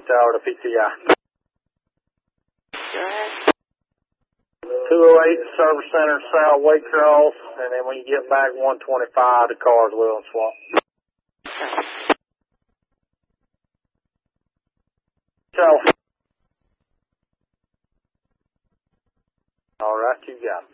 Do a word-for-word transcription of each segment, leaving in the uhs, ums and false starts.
eight tower to P T I. Go ahead. two oh eight Service Center South Waycross, and then when you get back one twenty-five to Carswell and Swap. So, all right, you got it.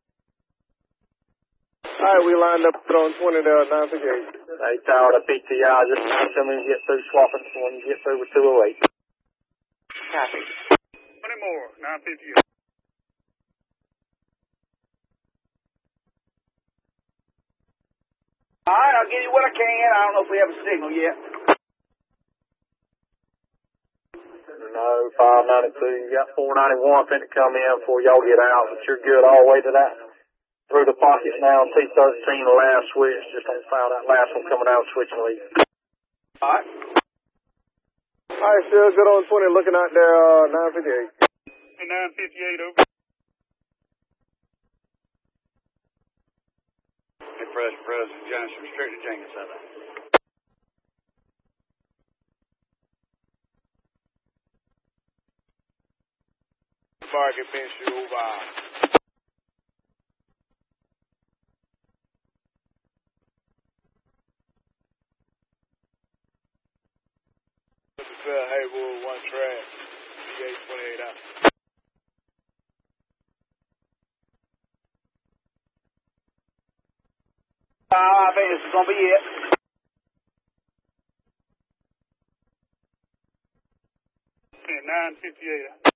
All right, we lined up on twenty there, nine fifty-eight. eight tower to P T I, just tell me when you get through swapping when you get through with two oh eight. Copy. twenty more, nine fifty-eight. All right, I'll give you what I can. I don't know if we have a signal yet. No, five ninety-two, you got four ninety-one finna come in before y'all get out, but you're good all the way to that. Through the pockets now, T thirteen, the last switch, just don't foul that last one coming out, switching lead. All right. All right, still good on twenty, looking out there, uh, nine fifty-eight. nine fifty-eight, over. Hey, Fresh, Fresh, Johnson, straight to Jenkins, seven. Bargain bench you over. Haywood, one track, D eight twenty-eight out. Uh, I think this is going to be it. nine fifty-eight.